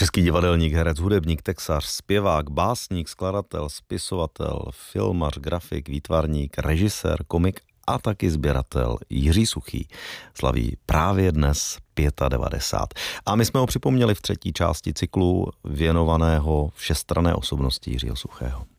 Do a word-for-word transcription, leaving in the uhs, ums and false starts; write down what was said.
Český divadelník, herec, hudebník, textař, zpěvák, básník, skladatel, spisovatel, filmař, grafik, výtvarník, režisér, komik a taky sběratel Jiří Suchý slaví právě dnes devadesát pět. A my jsme ho připomněli v třetí části cyklu věnovaného všestranné osobnosti Jiřího Suchého.